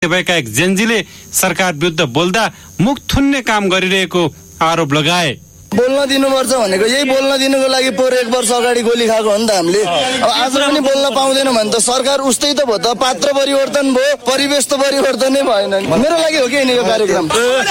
भएका एक जेनजीले सरकार विरुद्ध बोल्दा मुख थुन्ने काम गरिरहेको आरोप लगाए। बोल्न दिनुपर्छ भनेको यही बोल्न दिनुको लागि पोहोर 1 वर्ष अगाडि गोली खाएको हो नि त हामीले। अब आज पनि बोल्न पाउँदैनौँ भने त सरकार उस्तै त भयो त। पात्र परिवर्तन भयो, परिवेश त परिवर्तन नै भएन। मेरो लागि हो कि हैन यो कार्यक्रम?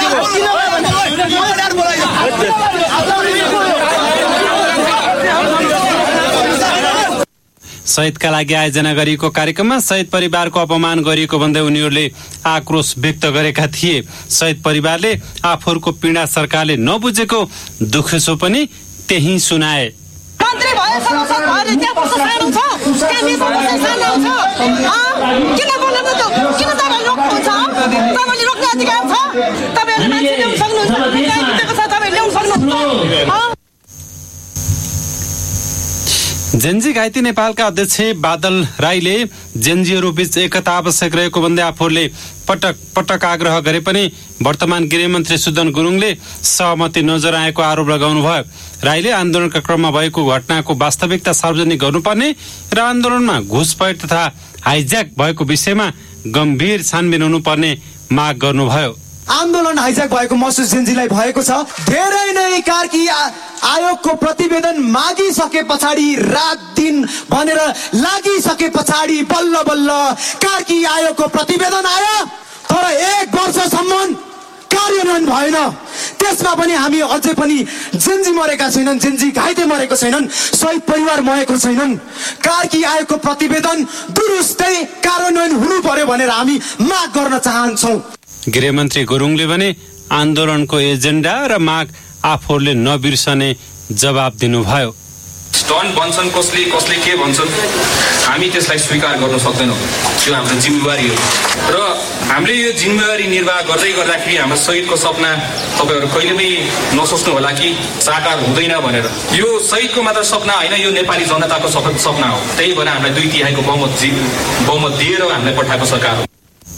शहीदका लागि आयोजना गरिएको कार्यक्रममा शहीद परिवारको अपमान गरिएको भन्दै उनीहरूले आक्रोश व्यक्त गरेका थिए। शहीद परिवारले आफूहरूको पीडा सरकारले नबुझेको दुखेसो पनि त्यही सुनाए। मन्त्री भएसँग सरकारले त्यहाँ बस्न सानो छ, त्यहाँ निसो बस्न सानो छ। किन बोल्नु त? किन तपाईले रोक्नुहुन्छ? तपाईले रोक्ने अधिकार छ। तपाईहरुले मान्छे ल्याउन सक्नुहुन्छ, न्याय छ, तपाईले ल्याउन सक्नुहुन्छ। जेनजी घाइते नेपालका अध्यक्ष बादल राईले जेनजीहरू बीच एकता आवश्यक रहेको भन्दै आफूहरूले पटक पटक आग्रह गरे पनि वर्तमान गृहमन्त्री सुदन गुरुङले सहमति नजराएको आरोप लगाउनुभयो। राईले आन्दोलनका क्रममा भएको घटनाको वास्तविकता सार्वजनिक गर्नुपर्ने र आन्दोलनमा घुसपैठ तथा हाइज्याक भएको विषयमा गम्भीर छानबिन हुनुपर्ने माग गर्नुभयो। आन्दोलन हाइज्याक भएको महसुस जेनजीलाई भएको छ। धेरै नै कार्की आयोगको प्रतिवेदन मागिसके पछाडि, रात दिन भनेर लागिसके पछाडि बल्ल बल्ल कार्की आयोगको प्रतिवेदन आयो, तर 1 वर्षसम्म कार्यान्वयन भएन। त्यसमा पनि हामी अझै पनि जेनजी मरेका छैनन्, जेनजी घाइते मरेको छैनन्, शहीद परिवार मरेको छैनन्। कार्की आयोगको प्रतिवेदन दुरुस्तै कार्यान्वयन हुनु पर्यो भनेर हामी माग गर्न चाहन्छौँ। गृहमन्त्री गुरुङले भने आन्दोलनको एजेन्डा र माग आफूहरूले नबिर्सने जवाब दिनुभयो। स्टन्ट भन्छन् कसले के भन्छन्, हामी त्यसलाई स्वीकार गर्न सक्दैनौँ। त्यो हाम्रो जिम्मेवारी हो र हामीले यो जिम्मेवारी निर्वाह गर्दै गर्दाखेरि हाम्रो शहीदको सपना तपाईहरु कहिले पनि नसोच्नु होला कि साकार हुँदैन भनेर। यो शहीदको मात्र सपना होइन, यो नेपाली जनताको सपना हो। त्यही भएर हामीलाई 2/3 बहुमत दिएर हामीलाई पठाएको सरकार हो।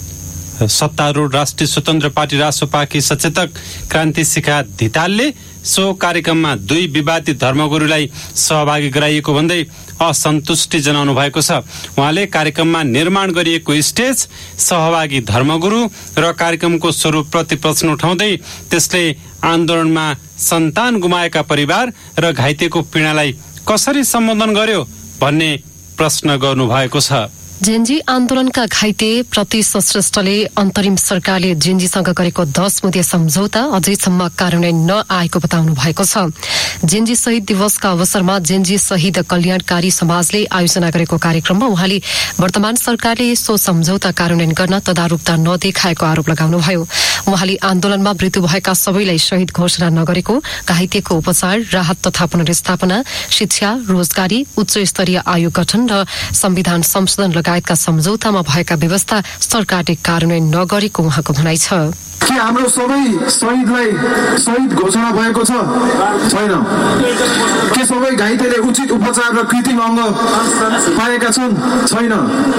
सत्तारूढ राष्ट्रिय स्वतन्त्र पार्टी रासोपाकी सचेतक क्रान्ति शिखा धितालले सो कार्यक्रममा 2 विवादित धर्मगुरुलाई सहभागी गराइएको भन्दै असन्तुष्टि जनाउनु भएको छ। उहाँले कार्यक्रममा निर्माण गरिएको स्टेज, सहभागी धर्मगुरु र कार्यक्रमको स्वरूपप्रति प्रश्न उठाउँदै त्यसले आन्दोलनमा सन्तान गुमाएका परिवार र घाइतेको पीडालाई कसरी सम्बोधन गर्यो भन्ने प्रश्न गर्नु भएको छ। जेनजी आन्दोलनका घाइते प्रति श्रेष्ठले अन्तरिम सरकारले जेनजीसँग गरेको 10 बुँदे सम्झौता अझैसम्म कार्यान्वयन नआएको बताउनु भएको छ। जेनजी शहीद दिवसका अवसरमा जेनजी शहीद कल्याणकारी समाजले आयोजना गरेको कार्यक्रममा उहाँले वर्तमान सरकारले सो सम्झौता कार्यान्वयन गर्न तदारुकता नदेखाएको आरोप लगाउनुभयो। उहाँले आन्दोलनमा मृत्यु भएका सबैलाई शहीद घोषणा नगरेको, घाइतेको उपचार, राहत तथा पुनर्स्थापना, शिक्षा, रोजगारी, उच्च स्तरीय आयोग गठन र संविधान संशोधन लगायतका सम्झौतामा भएका व्यवस्था सरकारले कार्यान्वयन नगरेको उहाँको भनाइ छ। के हाम्रो सबै शहीदलाई शहीद घोषणा भएको छ? छैन। के सबै घाइतेले उचित उपचार र कृत्रिम अङ्ग पाएका छन्? छैन।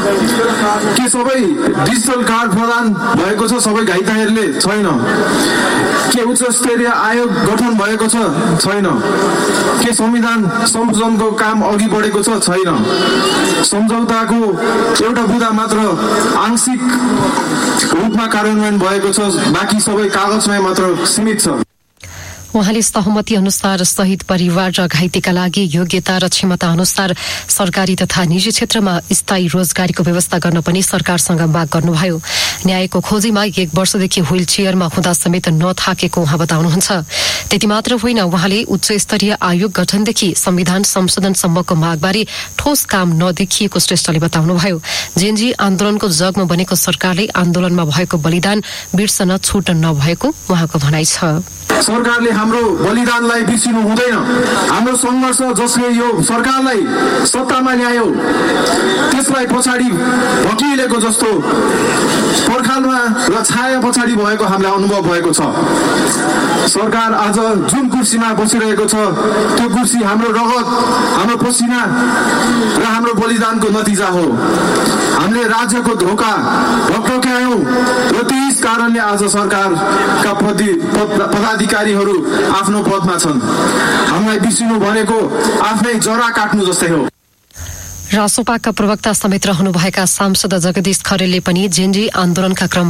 के सबै डिजिटल कार्ड प्रदान भएको छ सबै घाइतेहरूले? छैन। के उच्च स्तरीय आयोग गठन भएको छ? छैन। के संविधान संशोधनको काम अघि बढेको छ? छैन। सम्झौताको एउटा बुँदा मात्र आंशिक रूपमा कार्यान्वयन भएको छ, बाँकी सबै कागजमै मात्र सीमित छ। उहाँले सहमति अनुसार शहीद परिवार र घाइतेका लागि योग्यता र क्षमता अनुसार सरकारी तथा निजी क्षेत्रमा स्थायी रोजगारीको व्यवस्था गर्न पनि सरकारसँग माग गर्नुभयो। न्यायको खोजीमा 1 वर्षदेखि व्हील चेयरमा हुँदा समेत नथाकेको उहाँ बताउनुहुन्छ। त्यति मात्र होइन, उहाँले उच्च स्तरीय आयोग गठनदेखि संविधान संशोधनसम्मको मागबारे ठोस काम नदेखिएको श्रेष्ठले बताउनुभयो। जेनजी आन्दोलनको जगमा बनेको सरकारले आन्दोलनमा भएको बलिदान बिर्सन छुट नभएको उहाँको भनाइ छ। सरकारले हाम्रो बलिदानलाई बिर्सिनु हुँदैन। हाम्रो संघर्ष जसले यो सरकारलाई सत्तामा ल्यायो त्यसलाई पछाडि भकिलेको जस्तो पर्खालमा र छाया पछाडि भएको हामीलाई अनुभव भएको छ। सरकार आज जुन कुर्सीमा बसिरहेको छ त्यो कुर्सी हाम्रो रगत, हाम्रो पसिना र हाम्रो बलिदानको नतिजा हो। हामीले राज्यको धोका भक्कायौं र त्यस कारणले आज सरकारका पदाधिकारीहरू आफ्नो पदमा छन्। हामीलाई बिर्सिनु भनेको आफ्नै जरा काट्नु जस्तै हो। रासोपाका प्रवक्ता समेत रहनुभएका सांसद जगदीश खरेलले पनि जेनजी आन्दोलनका क्रम